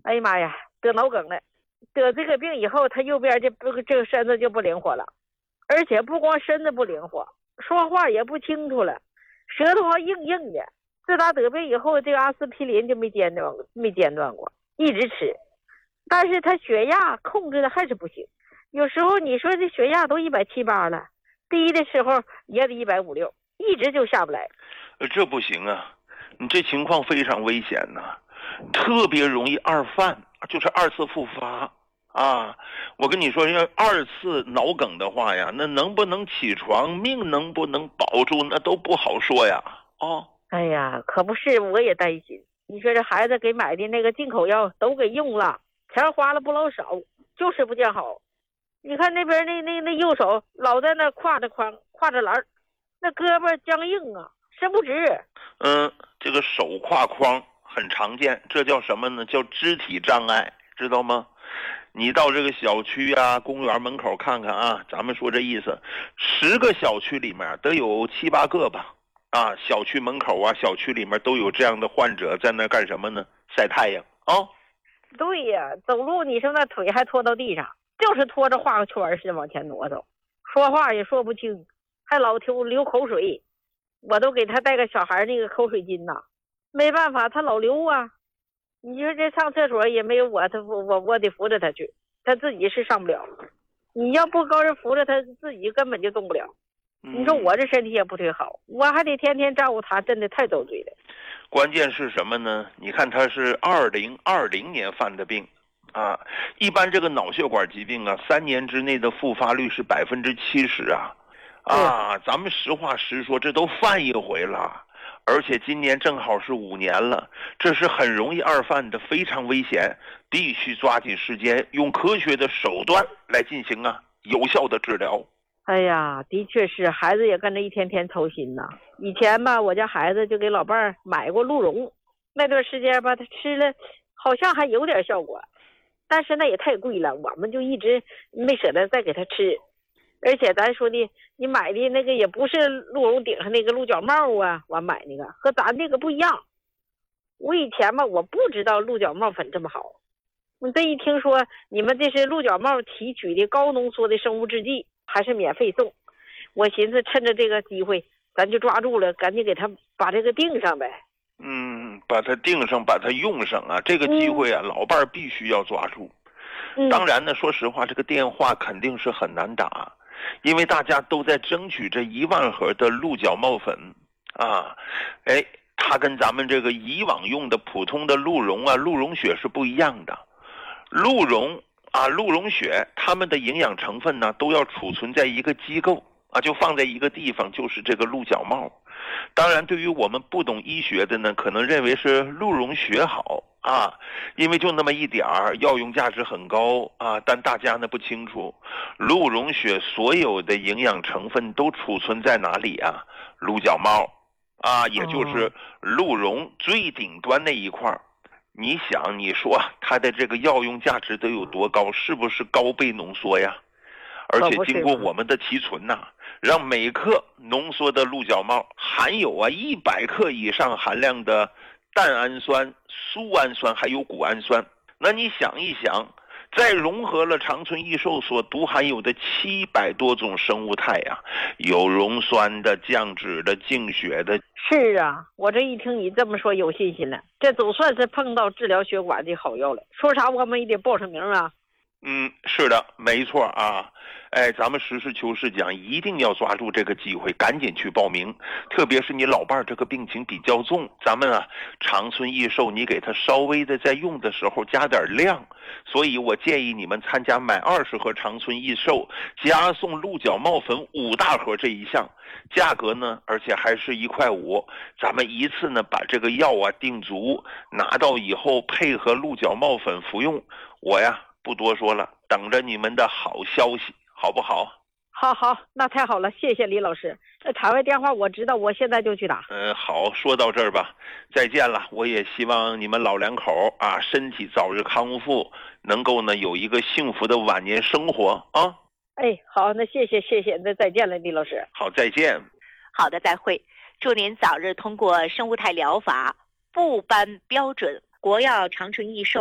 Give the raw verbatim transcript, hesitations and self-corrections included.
哎呀妈呀，得脑梗了。得这个病以后，他右边这不这个身子就不灵活了，而且不光身子不灵活，说话也不清楚了，舌头还硬硬的。自打得病以后，这个阿司匹林就没间断过，没间断过，一直吃。但是他血压控制的还是不行，有时候你说这血压都一百七八了，低的时候也得一百五六，一直就下不来。 呃，这不行啊，你这情况非常危险呐、啊，特别容易二犯，就是二次复发。啊，我跟你说，要二次脑梗的话呀，那能不能起床，命能不能保住，那都不好说呀。哦， 哎呀，可不是，我也担心。你说这孩子给买的那个进口药都给用了，钱花了不老少，就是不见好。你看那边那那那右手老在那挎着筐，挎着篮，那胳膊僵硬啊，伸不直。 嗯，这个手挎筐很常见，这叫什么呢？叫肢体障碍，知道吗？你到这个小区啊、公园门口看看啊，咱们说这意思，十个小区里面得有七八个吧。啊，小区门口啊，小区里面都有这样的患者在那干什么呢？晒太阳啊。哦， 对呀，走路你说那腿还拖到地上，就是拖着画个圈似的往前挪走，说话也说不清，还老流流口水。我都给他带个小孩那个口水巾呐，没办法，他老流啊。你说这上厕所也没有我，他我我得扶着他去，他自己是上不了。你要不高人扶着他，自己根本就动不了。你说我这身体也不忒好，我还得天天照顾他，真的太遭罪了。 关键是什么呢？你看他是二零二零年犯的病啊，一般这个脑血管疾病啊，三年之内的复发率是百分之七十啊。啊，咱们实话实说，这都犯一回了。而且今年正好是五年了，这是很容易二犯的，非常危险，必须抓紧时间，用科学的手段来进行啊有效的治疗。 哎呀，的确是，孩子也跟着一天天操心呐。以前吧，我家孩子就给老伴儿买过鹿茸，那段时间吧，他吃了，好像还有点效果，但是那也太贵了，我们就一直没舍得再给他吃。而且咱说的，你买的那个也不是鹿茸顶上那个鹿角帽啊，我买那个和咱这个不一样。我以前吧，我不知道鹿角帽粉这么好，我这一听说你们这是鹿角帽提取的高浓缩的生物制剂，还是免费送，我寻思趁着这个机会，咱就抓住了，赶紧给他把这个订上呗。 嗯，把它订上，把它用上啊！这个机会啊，嗯、老伴儿必须要抓住。 嗯、 当然呢，说实话，这个电话肯定是很难打。因为大家都在争取这一万盒的鹿角帽粉啊，哎，它跟咱们这个以往用的普通的鹿茸啊、鹿茸血是不一样的。鹿茸啊、鹿茸血，它们的营养成分呢都要储存在一个机构啊，就放在一个地方，就是这个鹿角帽。当然，对于我们不懂医学的呢，可能认为是鹿茸血好啊，因为就那么一点儿，药用价值很高啊。但大家呢不清楚，鹿茸血所有的营养成分都储存在哪里啊？鹿角帽啊，也就是鹿茸最顶端那一块。你想，你说它的这个药用价值得有多高？是不是高倍浓缩呀？而且经过我们的提纯呐、啊，让每克浓缩的鹿角帽含有啊一百克以上含量的蛋氨酸、苏氨酸还有谷氨酸。那你想一想，再融合了长春益寿所独含有的七百多种生物肽呀、啊，有溶酸的、降脂的、净血的。 是啊，我这一听你这么说有信心了，这总算是碰到治疗血管的好药了。说啥我们也得报上名啊。 嗯，是的，没错啊。哎，咱们实事求是讲，一定要抓住这个机会，赶紧去报名。特别是你老伴儿这个病情比较重，咱们啊，长春益寿，你给他稍微的在用的时候加点量。所以我建议你们参加买二十盒长春益寿，加送鹿角帽粉五大盒这一项，价格呢，而且还是一块五。咱们一次呢把这个药啊定足，拿到以后配合鹿角帽粉服用。我呀不多说了，等着你们的好消息。好不好？ 好好，那太好了，谢谢李老师。这场外电话我知道，我现在就去打。 嗯，好，说到这儿吧，再见了。我也希望你们老两口啊，身体早日康复，能够呢有一个幸福的晚年生活啊。 哎，好，那谢谢谢谢，那再见了，李老师。 好，再见。 好的，再会。祝您早日通过生物肽疗法部颁标准国药长春益寿